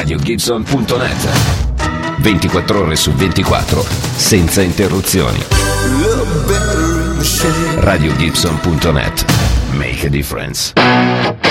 RadioGibson.net. 24 ore su 24, senza interruzioni. RadioGibson.net. Make a difference.